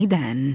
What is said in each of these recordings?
ميدان.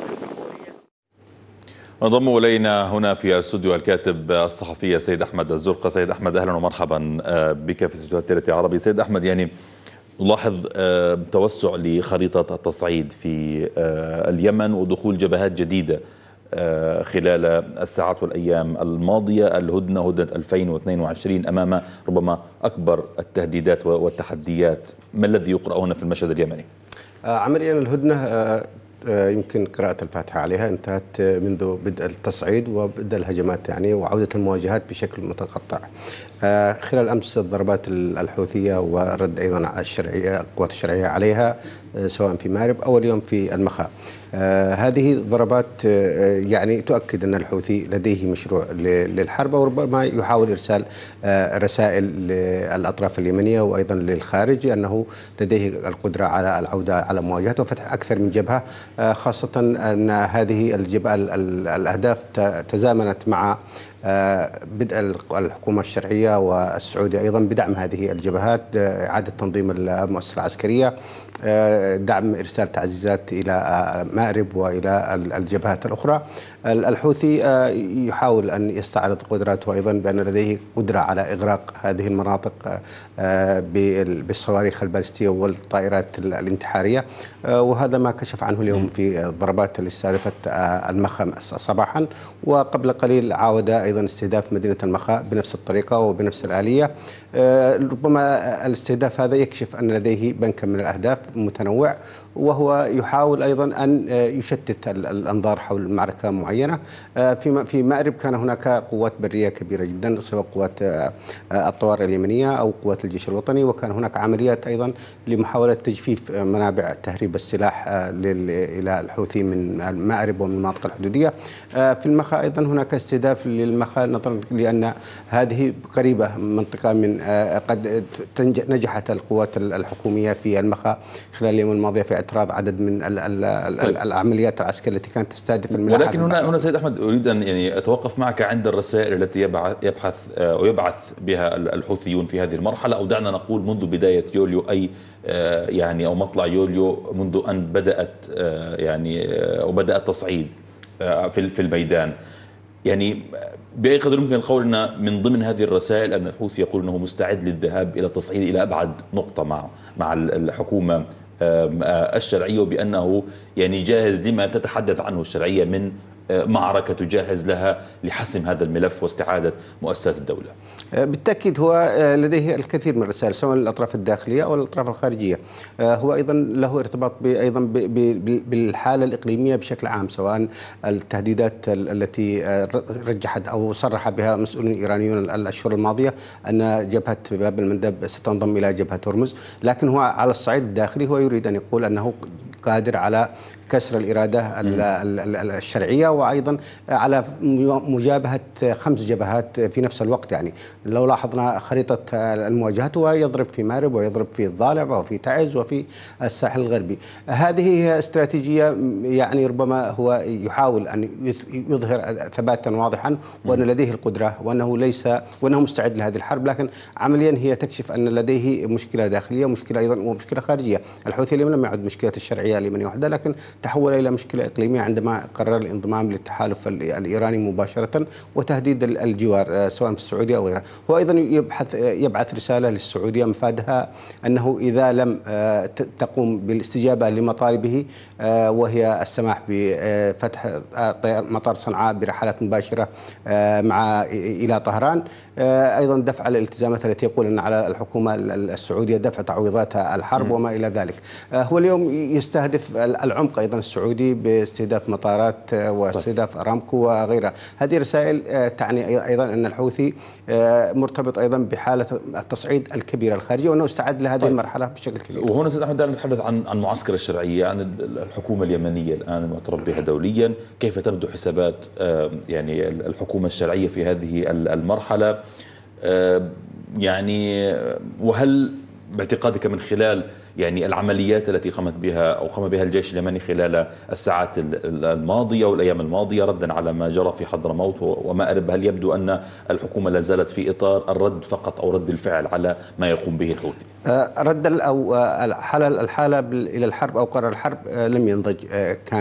انضم الينا هنا في الاستوديو الكاتب الصحفي سيد احمد الزرقة. سيد احمد، اهلا ومرحبا بك في استوديو التالت العربي. سيد احمد، نلاحظ توسع لخريطة التصعيد في اليمن ودخول جبهات جديدة خلال الساعات والأيام الماضية. الهدنة 2022 أمام ربما أكبر التهديدات والتحديات. ما الذي يقرأ هنا في المشهد اليمني؟ عمليا الهدنة يمكن قراءة الفاتحة عليها انتهت منذ بدء التصعيد وبدء الهجمات وعودة المواجهات بشكل متقطع. خلال أمس الضربات الحوثية ورد أيضا القوات الشرعية عليها سواء في مأرب أو اليوم في المخا. هذه ضربات تؤكد أن الحوثي لديه مشروع للحرب، وربما يحاول إرسال رسائل للأطراف اليمنية وأيضا للخارج أنه لديه القدرة على العودة على مواجهة وفتح أكثر من جبهة، خاصة أن هذه الأهداف تزامنت مع بدء الحكومة الشرعية والسعودية أيضا بدعم هذه الجبهات، إعادة تنظيم المؤسسة العسكرية، دعم إرسال تعزيزات إلى مأرب وإلى الجبهات الأخرى. الحوثي يحاول أن يستعرض قدراته أيضا بأن لديه قدرة على إغراق هذه المناطق بالصواريخ البالستية والطائرات الانتحارية، وهذا ما كشف عنه اليوم في الضربات اللي استهدفت المخا صباحا، وقبل قليل عاود أيضا استهداف مدينة المخا بنفس الطريقة وبنفس الآلية. ربما الاستهداف هذا يكشف أن لديه بنكا من الأهداف متنوع، وهو يحاول أيضا أن يشتت الأنظار حول معركة معينة. في مأرب كان هناك قوات برية كبيرة جدا سواء قوات الطوارئ اليمنية أو قوات الجيش الوطني، وكان هناك عمليات أيضا لمحاولة تجفيف منابع تهريب السلاح إلى الحوثي من مأرب ومن المناطق الحدودية. في المخا أيضا هناك استهداف للمخا نظرا لأن هذه قريبة منطقة من قد نجحت القوات الحكومية في المخا خلال اليوم الماضي في اعتراض عدد من العمليات العسكرية التي كانت تستهدف الملاحة. ولكن هنا سيد أحمد أريد أن أتوقف معك عند الرسائل التي يبعث بها الحوثيون في هذه المرحلة، أو دعنا نقول منذ بداية يوليو، أي أو مطلع يوليو، منذ أن بدأت وبدأ التصعيد في الميدان. بأي قدر يمكن القول أن من ضمن هذه الرسائل أن الحوثي يقول أنه مستعد للذهاب إلى التصعيد إلى أبعد نقطة مع الحكومة الشرعية، وبأنه جاهز لما تتحدث عنه الشرعية من معركة تجهز لها لحسم هذا الملف واستعادة مؤسسات الدولة. بالتأكيد هو لديه الكثير من الرسائل سواء للأطراف الداخلية أو الأطراف الخارجية. هو أيضا له ارتباط أيضا بالحالة الإقليمية بشكل عام، سواء التهديدات التي رجحت أو صرح بها مسؤولون إيرانيون الأشهر الماضية أن جبهة باب المندب ستنضم إلى جبهة هرمز، لكن هو على الصعيد الداخلي هو يريد أن يقول أنه قادر على كسر الإرادة الشرعية وأيضا على مجابهة 5 جبهات في نفس الوقت. لو لاحظنا خريطة المواجهات هو يضرب في مأرب ويضرب في الضالع وفي تعز وفي الساحل الغربي. هذه هي استراتيجية ربما هو يحاول أن يظهر ثباتا واضحا وأن لديه القدرة وأنه مستعد لهذه الحرب، لكن عمليا هي تكشف أن لديه مشكلة داخلية ومشكلة أيضا ومشكلة خارجية. الحوثي اليمن لم يعد مشكلة الشرعية اليمنية وحدها، لكن تحول إلى مشكلة إقليمية عندما قرر الانضمام للتحالف الإيراني مباشرة وتهديد الجوار سواء في السعودية أو غيرها. هو أيضا يبعث رسالة للسعودية مفادها أنه إذا لم تقوم بالاستجابة لمطالبه وهي السماح بفتح مطار صنعاء برحلات مباشرة إلى طهران، أيضا دفع الالتزامات التي يقول أن على الحكومة السعودية دفع تعويضات الحرب وما إلى ذلك. هو اليوم يستهدف العمق أيضا السعودي باستهداف مطارات واستهداف أرامكو وغيرها. هذه رسائل تعني أيضا أن الحوثي مرتبط أيضا بحالة التصعيد الكبيرة الخارجية وأنه استعد لهذه المرحلة بشكل كبير. وهنا سيد أحمد نتحدث عن معسكر الشرعية، عن الحكومة اليمنية الآن المعترف بها دوليا. كيف تبدو حسابات الحكومة الشرعية في هذه المرحلة؟ وهل باعتقادك من خلال العمليات التي قام بها الجيش اليمني خلال الساعات الماضية والأيام الماضية ردا على ما جرى في حضرموت ومأرب، هل يبدو أن الحكومة لا زالت في إطار الرد فقط أو رد الفعل على ما يقوم به الحوثي؟ رد أو الحالة إلى الحرب أو قرار الحرب لم ينضج كامل